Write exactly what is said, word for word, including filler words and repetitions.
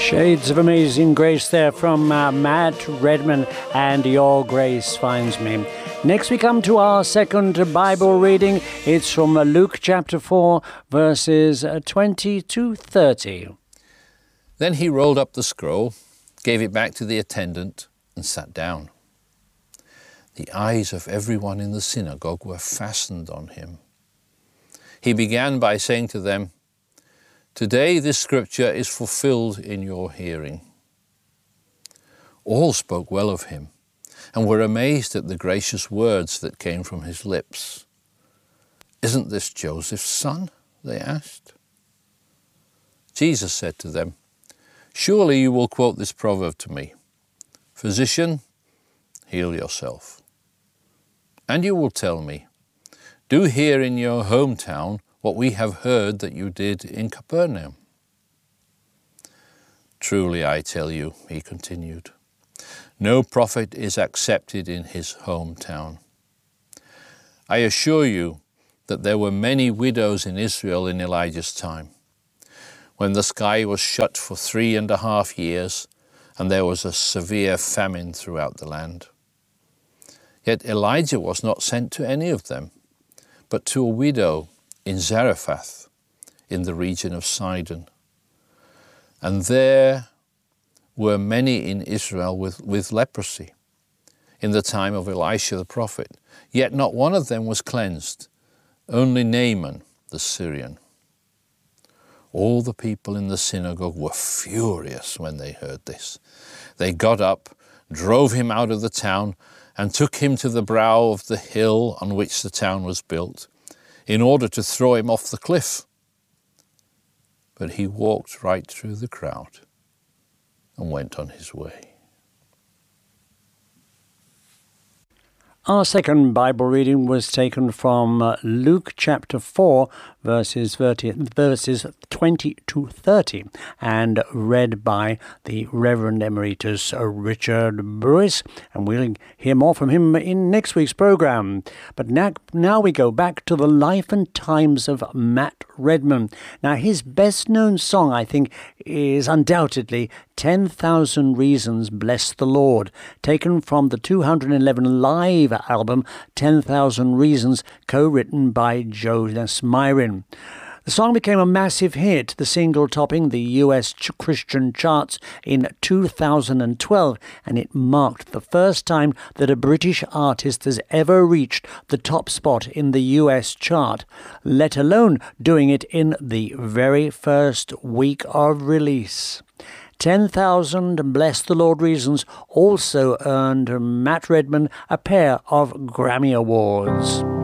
Shades of Amazing Grace there from uh, Matt Redman and Your Grace Finds Me. Next we come to our second Bible reading. It's from Luke chapter four, verses twenty to thirty. Then he rolled up the scroll, gave it back to the attendant, and sat down. The eyes of everyone in the synagogue were fastened on him. He began by saying to them, "Today this scripture is fulfilled in your hearing." All spoke well of him and were amazed at the gracious words that came from his lips. "Isn't this Joseph's son?" they asked. Jesus said to them, "Surely you will quote this proverb to me, 'Physician, heal yourself.' And you will tell me, 'Do here in your hometown what we have heard that you did in Capernaum.' Truly I tell you," he continued, "no prophet is accepted in his hometown. I assure you that there were many widows in Israel in Elijah's time, when the sky was shut for three and a half years, and there was a severe famine throughout the land. Yet Elijah was not sent to any of them, but to a widow in Zarephath, in the region of Sidon. And there were many in Israel with, with leprosy in the time of Elisha the prophet, yet not one of them was cleansed, only Naaman the Syrian." All the people in the synagogue were furious when they heard this. They got up, drove him out of the town, and took him to the brow of the hill on which the town was built, in order to throw him off the cliff. But he walked right through the crowd and went on his way. Our second Bible reading was taken from uh, Luke chapter four, verses thirty, verses twenty to thirty, and read by the Reverend Emeritus uh, Richard Brewis, and we'll hear more from him in next week's program. But now, now we go back to the life and times of Matt Redman. Now, his best-known song, I think, is undoubtedly ten thousand Reasons Bless the Lord, taken from the two hundred eleven live album ten thousand Reasons, co-written by Jonas Myrin. The song became a massive hit, the single topping the U S Christian charts in two thousand twelve, and it marked the first time that a British artist has ever reached the top spot in the U S chart, let alone doing it in the very first week of release. ten thousand Bless the Lord Reasons also earned Matt Redman a pair of Grammy Awards.